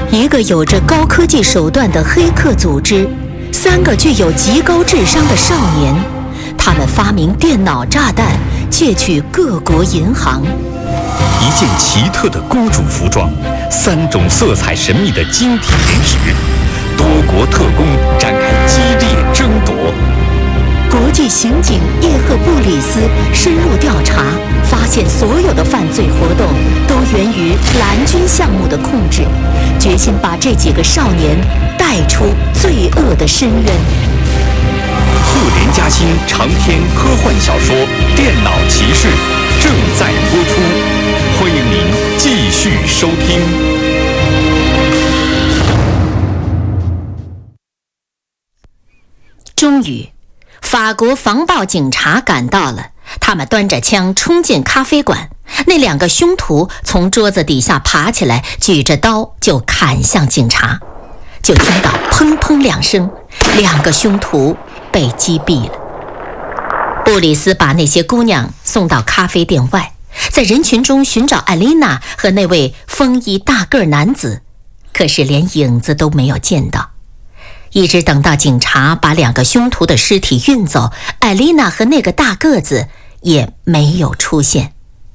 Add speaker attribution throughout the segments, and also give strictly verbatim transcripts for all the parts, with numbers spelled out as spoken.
Speaker 1: 一个有着高科技手段的黑客组织，三个具有极高智商的少年，他们发明电脑炸弹，窃取各国银行。
Speaker 2: 一件奇特的公主服装，三种色彩神秘的晶体原石，多国特工展开激烈争夺。
Speaker 1: 国际刑警叶赫布里斯深入调查，发现所有的犯罪活动都源于蓝军项目的控制，决心把这几个少年带出罪恶的深渊。
Speaker 2: 赫连加辛长篇科幻小说《电脑骑士》正在播出，欢迎您继续收听。
Speaker 1: 终于，法国防暴警察赶到了，他们端着枪冲进咖啡馆。那两个凶徒从桌子底下爬起来，举着刀就砍向警察。就听到砰砰两声，两个凶徒被击毙了。布里斯把那些姑娘送到咖啡店外，在人群中寻找艾丽娜和那位风衣大个男子，可是连影子都没有见到。一直等到警察把两个凶徒的尸体运走，艾丽娜和那个大个子也没有出现。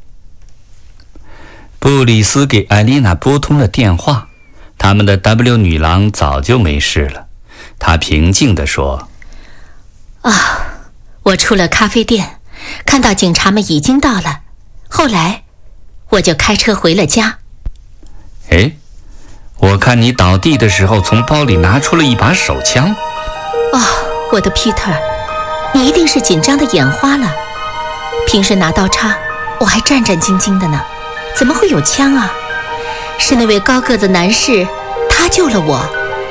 Speaker 3: 布里斯给艾丽娜拨通了电话，他们的 W 女郎早就没事了。他平静地说：
Speaker 1: 啊，我出了咖啡店，看到警察们已经到了，后来我就开车回了家。
Speaker 3: 哎，我看你倒地的时候从包里拿出了一把手枪。
Speaker 1: 哦，我的 Peter， 你一定是紧张的眼花了。平时拿刀叉我还战战兢兢的呢，怎么会有枪啊？是那位高个子男士，他救了我。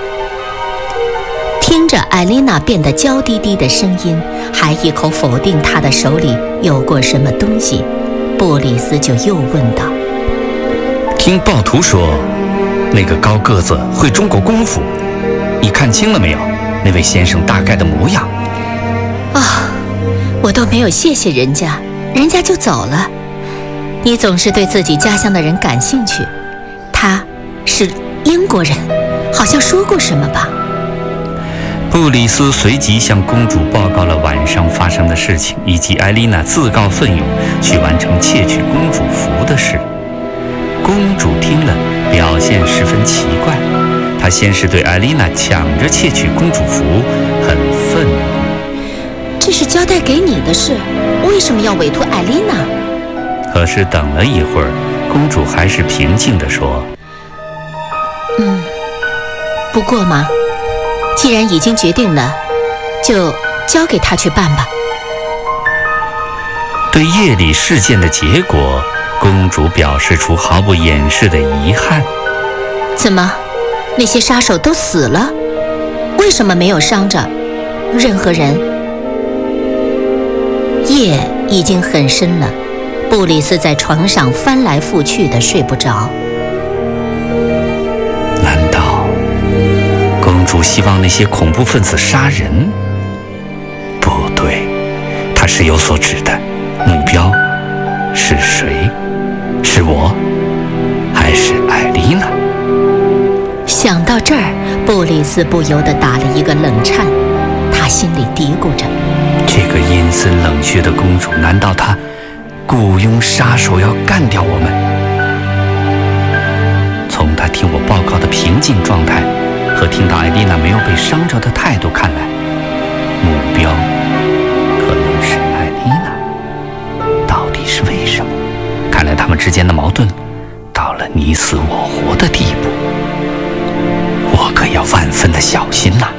Speaker 1: 听着艾丽娜变得娇滴滴的声音，还一口否定她的手里有过什么东西，布里斯就又问道：
Speaker 3: 听暴徒说那个高个子会中国功夫，你看清了没有？那位先生大概的模样。
Speaker 1: 啊，我都没有谢谢人家，人家就走了。你总是对自己家乡的人感兴趣。他是英国人，好像说过什么吧？
Speaker 3: 布里斯随即向公主报告了晚上发生的事情，以及艾丽娜自告奋勇去完成窃取公主服的事。公主听了，表现十分奇怪。她先是对艾丽娜抢着窃取公主服很愤怒。
Speaker 1: 这是交代给你的事，为什么要委托艾丽娜？
Speaker 3: 可是等了一会儿，公主还是平静地说：
Speaker 1: 嗯，不过嘛，既然已经决定了，就交给他去办吧。
Speaker 3: 对夜里事件的结果，公主表示出毫不掩饰的遗憾。
Speaker 1: 怎么，那些杀手都死了？为什么没有伤着任何人？夜已经很深了，布里斯在床上翻来覆去的睡不着。
Speaker 3: 难道公主希望那些恐怖分子杀人？不对，她是有所指的。目标是谁？是我，还是艾丽娜？
Speaker 1: 想到这儿，布里斯不由得打了一个冷颤，他心里嘀咕着：
Speaker 3: 这个阴森冷血的公主，难道她雇佣杀手要干掉我们？从她听我报告的平静状态和听到艾丽娜没有被伤着的态度看来，目标可能是艾丽娜。到底是为什么？看来他们之间的矛盾到了你死我活的地步，我可要万分的小心呐。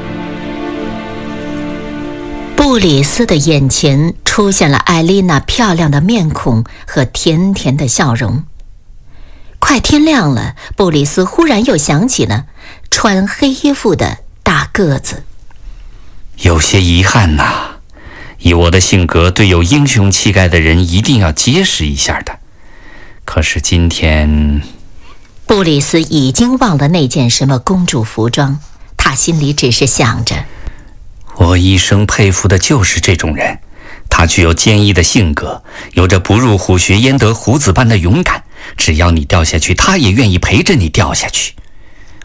Speaker 1: 布里斯的眼前出现了艾丽娜漂亮的面孔和甜甜的笑容。快天亮了，布里斯忽然又想起了穿黑衣服的大个子。
Speaker 3: 有些遗憾呐，以我的性格，对有英雄气概的人一定要结实一下的。可是今天，
Speaker 1: 布里斯已经忘了那件什么公主服装，他心里只是想着，
Speaker 3: 我一生佩服的就是这种人，他具有坚毅的性格，有着不入虎穴焉得虎子般的勇敢，只要你掉下去，他也愿意陪着你掉下去。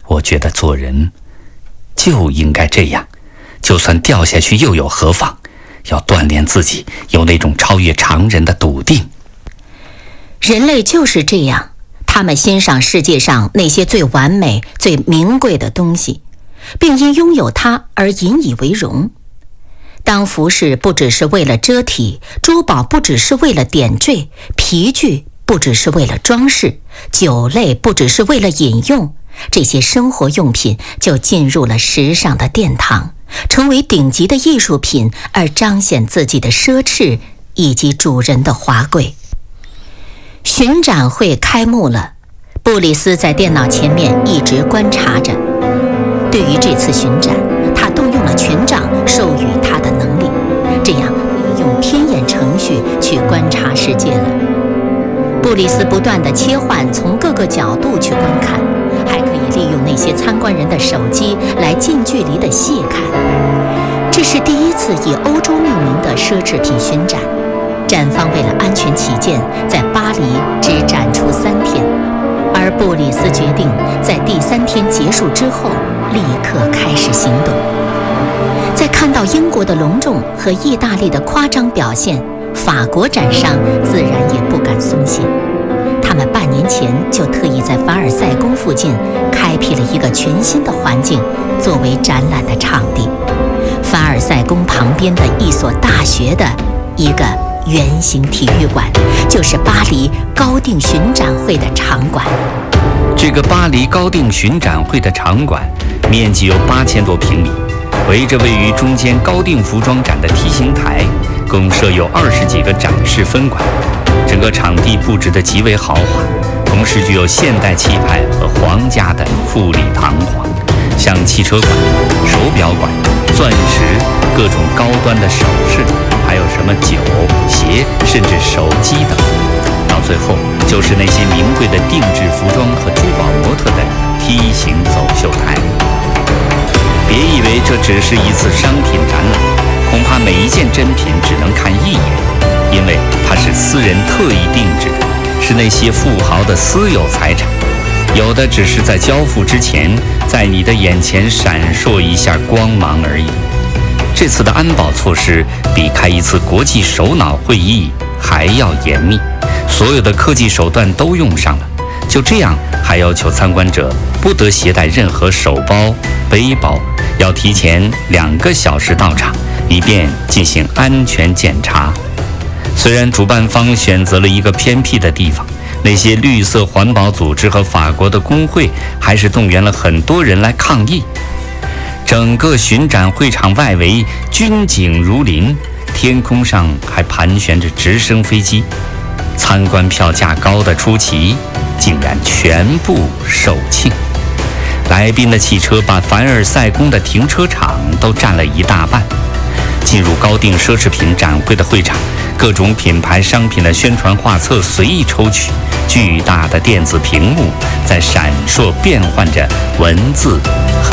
Speaker 3: 我觉得做人就应该这样，就算掉下去又有何妨？要锻炼自己，有那种超越常人的笃定。
Speaker 1: 人类就是这样，他们欣赏世界上那些最完美、最名贵的东西，并因拥有它而引以为荣。当服饰不只是为了遮体，珠宝不只是为了点缀，皮具不只是为了装饰，酒类不只是为了饮用，这些生活用品就进入了时尚的殿堂，成为顶级的艺术品，而彰显自己的奢侈以及主人的华贵。巡展会开幕了，布里斯在电脑前面一直观察着。对于这次巡展，他动用了权杖授予他的能力，这样可以用天眼程序去观察世界了。布里斯不断地切换，从各个角度去观看，还可以利用那些参观人的手机来近距离的细看。这是第一次以欧洲命名的奢侈品巡展，展方为了安全起见，在巴黎只展出三天，而布里斯决定在第三天结束之后立刻开始行动。在看到英国的隆重和意大利的夸张表现，法国展商自然也不敢松懈。他们半年前就特意在凡尔赛宫附近开辟了一个全新的环境作为展览的场地，凡尔赛宫旁边的一所大学的一个圆形体育馆，就是巴黎高定巡展会的场馆。
Speaker 3: 这个巴黎高定巡展会的场馆面积有八千多平米，围着位于中间高定服装展的 T 形台，共设有二十几个展示分馆。整个场地布置得极为豪华，同时具有现代气派和皇家的富丽堂皇，像汽车馆、手表馆、钻石、各种高端的首饰，还有什么酒、鞋，甚至手机等。到最后，就是那些名贵的定制服装和珠宝模特的梯形走秀台。别以为这只是一次商品展览，恐怕每一件珍品只能看一眼，因为它是私人特意定制的，是那些富豪的私有财产。有的只是在交付之前，在你的眼前闪烁一下光芒而已。这次的安保措施比开一次国际首脑会议还要严密，所有的科技手段都用上了。就这样，还要求参观者不得携带任何手包、背包，要提前两个小时到场，以便进行安全检查。虽然主办方选择了一个偏僻的地方，那些绿色环保组织和法国的工会还是动员了很多人来抗议。整个巡展会场外围军警如林，天空上还盘旋着直升飞机。参观票价高得出奇，竟然全部售罄。来宾的汽车把凡尔赛宫的停车场都占了一大半。进入高定奢侈品展会的会场，各种品牌商品的宣传画册随意抽取，巨大的电子屏幕在闪烁变换着文字和